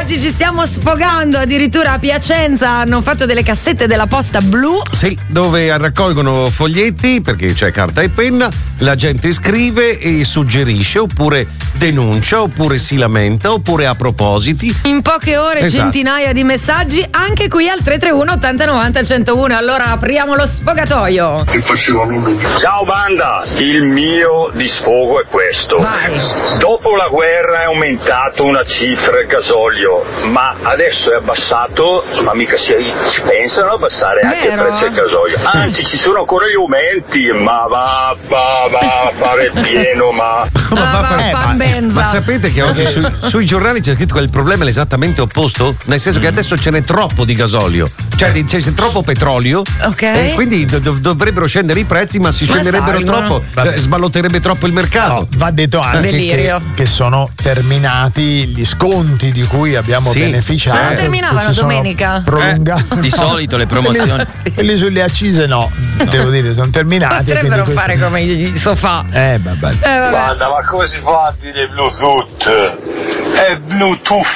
oggi ci stiamo sfogando, addirittura a Piacenza hanno fatto delle cassette della posta blu. Sì, dove raccolgono foglietti perché c'è carta e penna, la gente scrive e suggerisce, oppure denuncia, oppure si lamenta, oppure ha propositi. In poche ore centinaia di messaggi anche qui al 331 80 90 101. Allora apriamo lo sfogatoio. Ciao banda, il mio di sfogo è questo. Vai. Dopo la guerra è aumentato una cifra il gasolio, ma adesso è abbassato, ma mica ci pensano a abbassare anche il prezzo del gasolio. Anzi, ci sono ancora gli aumenti, ma va a fare pieno, ma sapete che oggi sui giornali c'è scritto che il problema è esattamente opposto? Nel senso che adesso ce n'è troppo di gasolio, cioè c'è troppo petrolio, e quindi dovrebbero scendere i prezzi, ma si scenderebbero troppo, sballotterebbe troppo il mercato. No, va detto anche che sono terminati gli sconti di cui abbiamo beneficiato. Ma non terminavano domenica? Prolungati. Di solito le promozioni. Quelli sulle accise no, devo dire, sono terminati. Potrebbero fare come i sofà. Vabbè. Guarda, ma come si fa a dire Bluetooth? È Bluetooth.